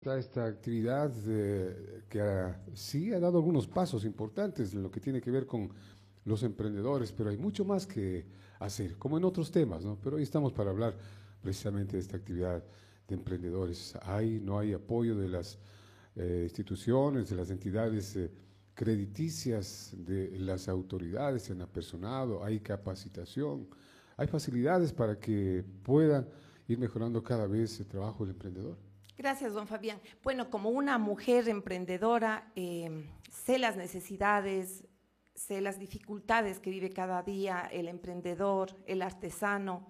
Esta actividad sí ha dado algunos pasos importantes en lo que tiene que ver con los emprendedores, pero hay mucho más que hacer, como en otros temas, ¿no? Pero hoy estamos para hablar precisamente de esta actividad de emprendedores. No hay apoyo de las instituciones, de las entidades crediticias, de las autoridades en apersonado, hay capacitación, hay facilidades para que pueda ir mejorando cada vez el trabajo del emprendedor. Gracias, don Fabián. Bueno, como una mujer emprendedora, sé las necesidades, sé las dificultades que vive cada día el emprendedor, el artesano,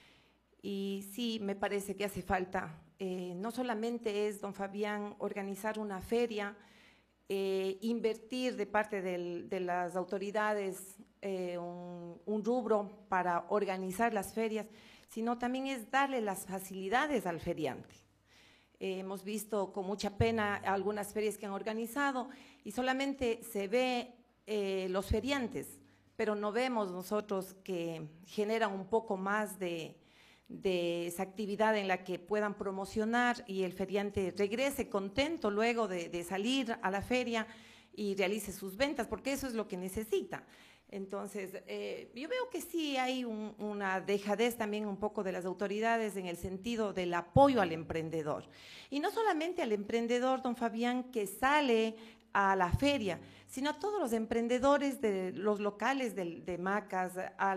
y sí, me parece que hace falta. No solamente es, don Fabián, organizar una feria, invertir de parte de las autoridades un rubro para organizar las ferias, sino también es darle las facilidades al feriante. Hemos visto con mucha pena algunas ferias que han organizado y solamente se ve los feriantes, pero no vemos nosotros que generan un poco más de esa actividad en la que puedan promocionar y el feriante regrese contento luego de salir a la feria y realice sus ventas, porque eso es lo que necesita. Entonces, yo veo que sí hay una dejadez también un poco de las autoridades en el sentido del apoyo al emprendedor. Y no solamente al emprendedor, don Fabián, que sale a la feria, sino a todos los emprendedores de los locales de macas,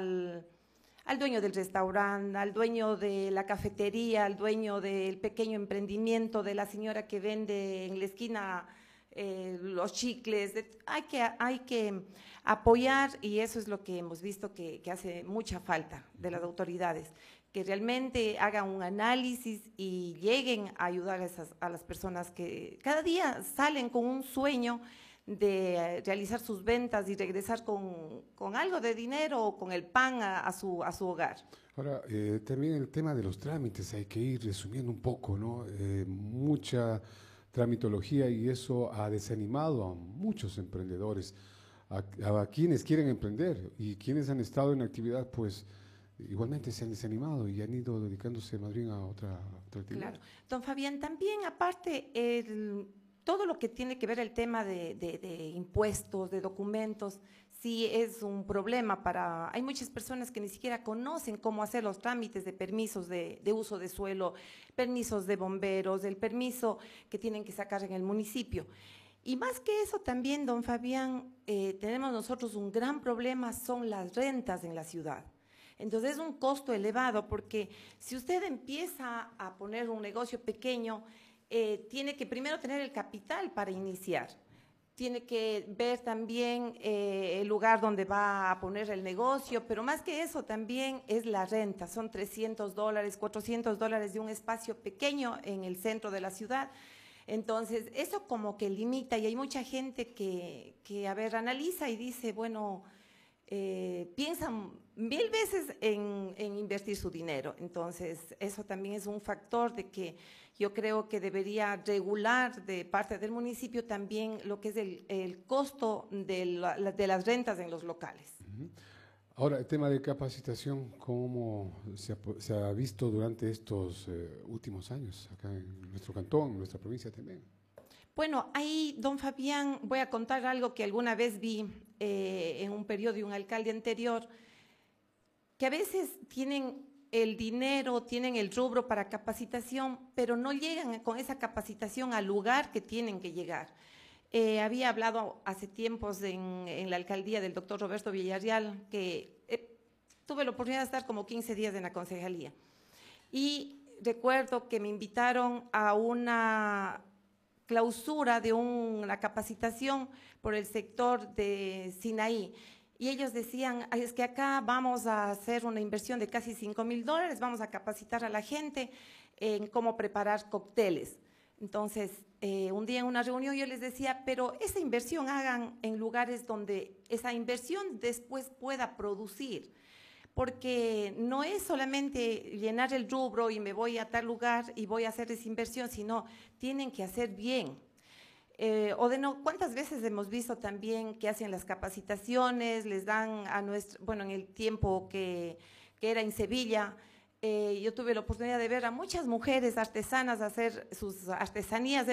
al dueño del restaurante, al dueño de la cafetería, al dueño del pequeño emprendimiento, de la señora que vende en la esquina los chicles. Hay que apoyar, y eso es lo que hemos visto que hace mucha falta de las autoridades, que realmente hagan un análisis y lleguen a ayudar a las personas que cada día salen con un sueño de realizar sus ventas y regresar con algo de dinero o con el pan a su hogar. Ahora, también el tema de los trámites, hay que ir resumiendo un poco, ¿no? Mucha tramitología y eso ha desanimado a muchos emprendedores, a quienes quieren emprender y quienes han estado en actividad, pues igualmente se han desanimado y han ido dedicándose más bien a otra actividad. Claro. Don Fabián, también aparte todo lo que tiene que ver el tema de impuestos, de documentos, sí es un problema hay muchas personas que ni siquiera conocen cómo hacer los trámites de permisos de uso de suelo, permisos de bomberos, el permiso que tienen que sacar en el municipio. Y más que eso también, don Fabián, tenemos nosotros un gran problema, son las rentas en la ciudad. Entonces es un costo elevado porque si usted empieza a poner un negocio pequeño, tiene que primero tener el capital para iniciar, tiene que ver también el lugar donde va a poner el negocio, pero más que eso también es la renta, son $300, $400 de un espacio pequeño en el centro de la ciudad. Entonces, eso como que limita y hay mucha gente que a ver, analiza y dice, bueno, piensan 1000 veces en invertir su dinero. Entonces, eso también es un factor de que yo creo que debería regular de parte del municipio también lo que es el costo de las rentas en los locales. Uh-huh. Ahora, el tema de capacitación, ¿cómo se ha visto durante estos últimos años acá en nuestro cantón, en nuestra provincia también? Bueno, ahí, don Fabián, voy a contar algo que alguna vez vi en un periodo de un alcalde anterior, que a veces tienen el dinero, tienen el rubro para capacitación, pero no llegan con esa capacitación al lugar que tienen que llegar. Había hablado hace tiempos en la alcaldía del doctor Roberto Villarreal, que tuve la oportunidad de estar como 15 días en la concejalía. Y recuerdo que me invitaron a una clausura de una capacitación por el sector de Sinaí. Y ellos decían, es que acá vamos a hacer una inversión de casi $5,000, vamos a capacitar a la gente en cómo preparar cócteles. Entonces, un día en una reunión yo les decía, pero esa inversión hagan en lugares donde esa inversión después pueda producir, porque no es solamente llenar el rubro y me voy a tal lugar y voy a hacer esa inversión, sino tienen que hacer bien. ¿Cuántas veces hemos visto también que hacen las capacitaciones, les dan bueno, en el tiempo que era en Sevilla, yo tuve la oportunidad de ver a muchas mujeres artesanas hacer sus artesanías.